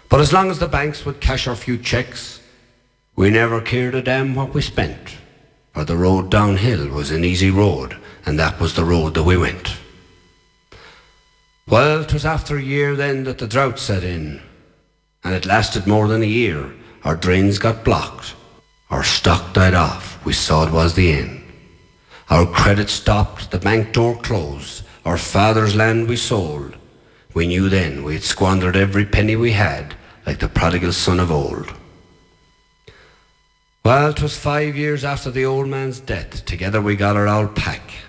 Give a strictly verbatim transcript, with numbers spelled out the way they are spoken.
But as long as the banks would cash our few checks, we never cared a damn what we spent, for the road downhill was an easy road, and that was the road that we went. Well, 'twas after a year then that the drought set in, and it lasted more than a year. Our drains got blocked, our stock died off, we saw it was the end. Our credit stopped, the bank door closed, our father's land we sold. We knew then we had squandered every penny we had, like the prodigal son of old. Well, 'twas five years after the old man's death, together we got our old pack,